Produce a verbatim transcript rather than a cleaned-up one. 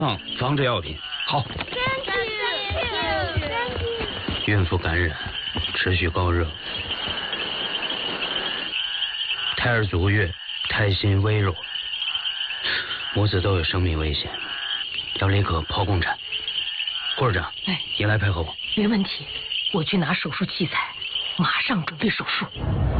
嗯，防治药品。好。 Thank you. Thank you. 孕妇感染，持续高热，胎儿足月，胎心微弱，母子都有生命危险，要立刻剖宫产。护士长， 哎， 你来配合我。 没问题，我去拿手术器材，马上准备手术。